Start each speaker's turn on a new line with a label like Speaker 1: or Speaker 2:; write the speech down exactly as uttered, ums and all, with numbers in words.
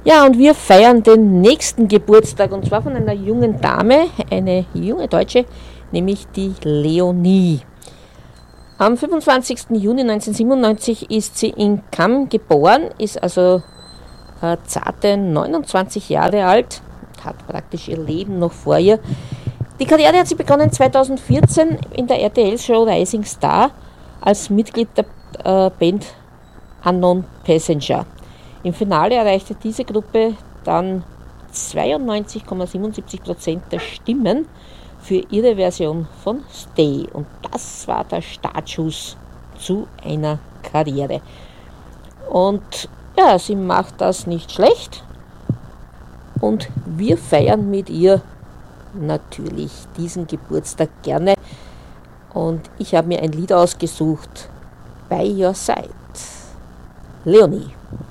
Speaker 1: Ja, und wir feiern den nächsten Geburtstag und zwar von einer jungen Dame, eine junge Deutsche, nämlich die Leonie. Am fünfundzwanzigsten Juni neunzehnhundertsiebenundneunzig ist sie in Cham geboren, ist also äh, zarte neunundzwanzig Jahre alt, hat praktisch ihr Leben noch vor ihr. Die Karriere hat sie begonnen zweitausendvierzehn in der R T L-Show Rising Star als Mitglied der äh, Band Unknown Passenger. Im Finale erreichte diese Gruppe dann zweiundneunzig Komma siebenundsiebzig Prozent der Stimmen für ihre Version von Stay. Und das war der Startschuss zu einer Karriere. Und ja, sie macht das nicht schlecht. Und wir feiern mit ihr natürlich diesen Geburtstag gerne. Und ich habe mir ein Lied ausgesucht, By Your Side. Leonie.